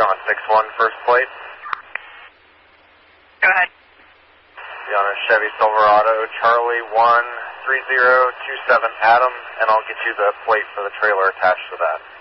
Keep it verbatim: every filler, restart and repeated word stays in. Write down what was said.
John six one, first plate. Go ahead. Be on a Chevy Silverado, Charlie one three zero two seven Adam, and I'll get you the plate for the trailer attached to that.